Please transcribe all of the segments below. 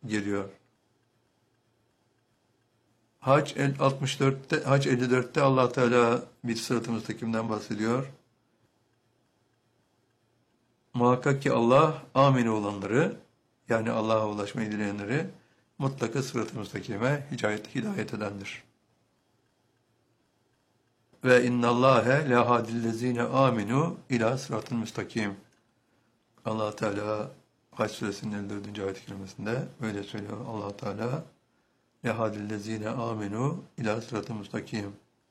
geliyor. Hac 64'te, Hac 54'te Allah Teala bir sırat-ı müstakimden bahsediyor. Muhakkak ki Allah amine olanları, yani Allah'a ulaşmayı dileyenleri mutlaka sırat-ı müstakime hidayet edendir. Ve innallâhe lehâdillezîne âminû ilâ sırat-ı müstakim. Allah Teala Hac suresinin 54. ayet-i kerimesinde böyle söylüyor Allah Teala. Lehâdillezîne âminû ilâ sırat-ı müstakim.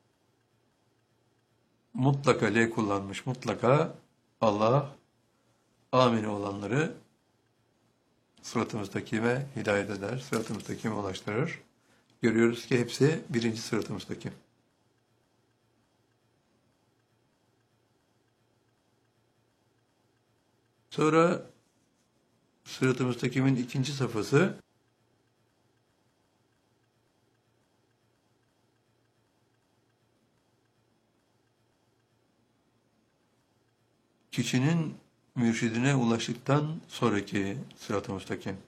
Mutlaka le kullanmış. Mutlaka Allah amine olanları sırat-ı müstakime hidayet eder, sırat-ı müstakime ulaştırır. Görüyoruz ki hepsi birinci sırat-ı müstakim. Sonra sırat-ı müstakimin ikinci safhası kişinin mürşidine ulaştıktan sonraki sırat-ı müstakim.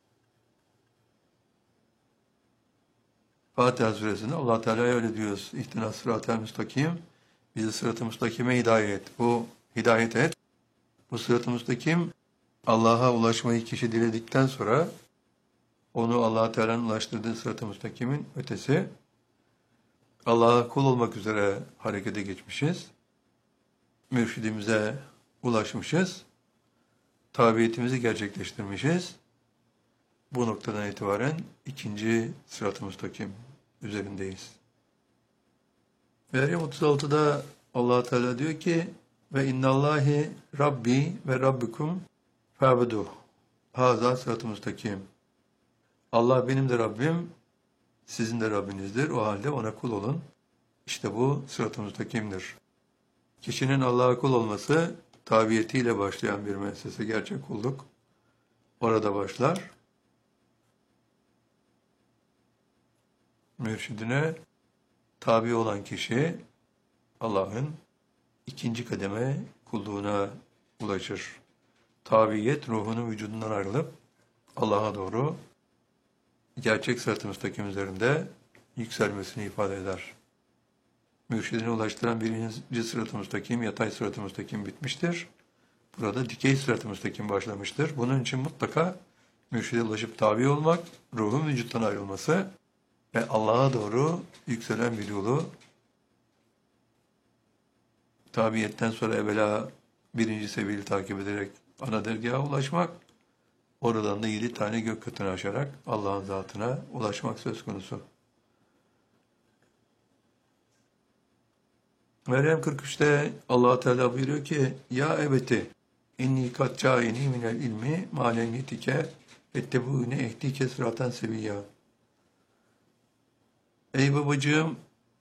Fatiha suresinde Allah Teala'ya öyle diyoruz. İhtinas sırat-ı müstakim. Bizi sırat-ı müstakime hidayet. Bu hidayet et. Bu sırat-ı müstakim Allah'a ulaşmayı kişi diledikten sonra onu Allah Teala'nın ulaştırdığı sırat-ı müstakimin ötesi Allah'a kul olmak üzere harekete geçmişiz. Mürşidimize ulaşmışız. Tabiyetimizi gerçekleştirmişiz. Bu noktadan itibaren ikinci sırat-ı müstakim üzerindeyiz. Meryem 36'da Allah Teala diyor ki ve innallâhi rabbi ve rabbikum fa'buduh. Hâzâ sırat-ı müstakim. Allah benim de Rabbim, sizin de Rabbinizdir. O halde ona kul olun. İşte bu sırat-ı müstakimdir. Kişinin Allah'a kul olması tabiyetiyle başlayan bir müessese, gerçek kulluk. Orada başlar. Mürşidine tabi olan kişi Allah'ın ikinci kademe kulluğuna ulaşır. Tabiyet ruhunun vücudundan ayrılıp Allah'a doğru gerçek sırat-ı müstakim üzerinde yükselmesini ifade eder. Mürşidine ulaştıran birinci sırat-ı müstakim, yatay sırat-ı müstakim bitmiştir. Burada dikey sırat-ı müstakim başlamıştır. Bunun için mutlaka mürşide ulaşıp tabi olmak, ruhun vücuttan ayrılması ve Allah'a doğru yükselen bir yolu tabiyetten sonra evvela birinci seviyeyi takip ederek ana dergaha ulaşmak, oradan da 7 tane gök katını aşarak Allah'ın zatına ulaşmak söz konusu. Meryem 43'te Allah Teala buyuruyor ki ya ebeti inni kad câini minel ilmi mâlen yetike ettebûne ehdike sıraten seviyya. Ey babacığım,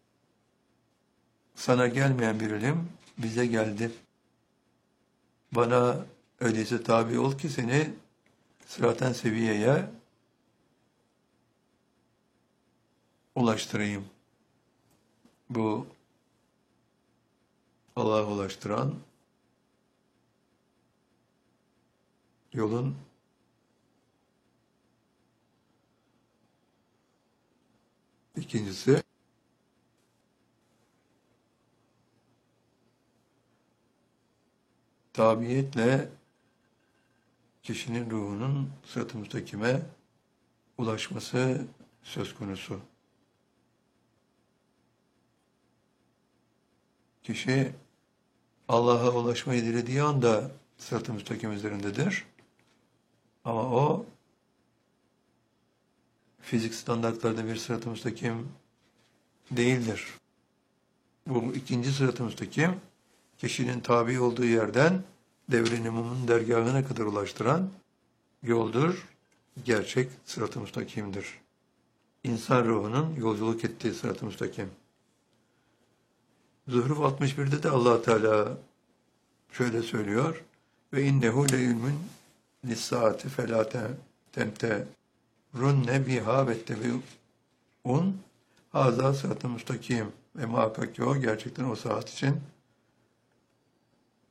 sana gelmeyen bir ilim bize geldi. Bana öyleyse tabi ol ki seni sıraten seviyeye ulaştırayım. Bu Allah'a ulaştıran yolun ikincisi tabiyetle kişinin ruhunun sırat-ı müstakime ulaşması söz konusu. Kişi Allah'a ulaşmayı dilediği anda sırat-ı müstakim üzerindedir. Ama o fizik standartlarda bir sırat-ı müstakim değildir. Bu ikinci sırat-ı müstakim kişinin tabi olduğu yerden devrin imumun dergahına kadar ulaştıran yoldur. Gerçek sırat-ı müstakimdir. İnsan ruhunun yolculuk ettiği sırat-ı müstakim. Zuhruf 61'de de Allah Teala şöyle söylüyor. Ve innehu le ilmun lis-saati felâ temterunne biha vettebi'un hâzâ sırat-ı müstakim. Ve muhakkak ki o gerçekten o saat için.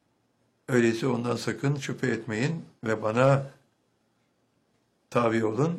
Öyleyse ondan sakın şüphe etmeyin ve bana tabi olun.